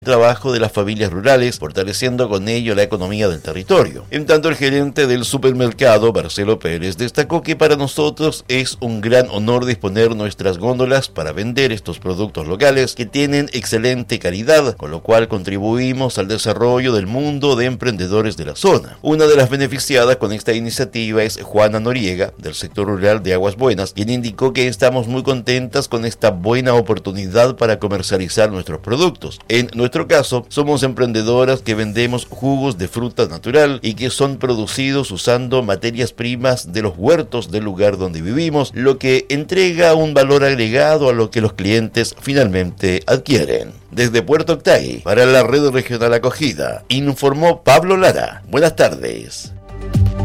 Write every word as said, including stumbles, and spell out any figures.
trabajo de las familias rurales, fortaleciendo con ello la economía del territorio. En tanto, el gerente del supermercado, Marcelo Pérez, destacó que para nosotros es un gran honor disponer nuestras góndolas para vender estos productos locales que tienen excelente calidad, con lo cual contribuimos al desarrollo del mundo de emprendedores de la zona. Una de las beneficiadas con esta iniciativa es Juana Noriega, del sector rural de Aguas Buenas, quien indicó que estamos muy contentas con esta buena oportunidad para comercializar nuestros productos. En nuestro En nuestro caso, somos emprendedoras que vendemos jugos de fruta natural y que son producidos usando materias primas de los huertos del lugar donde vivimos, lo que entrega un valor agregado a lo que los clientes finalmente adquieren. Desde Puerto Octay, para la Red Regional Acogida, informó Pablo Lara. Buenas tardes.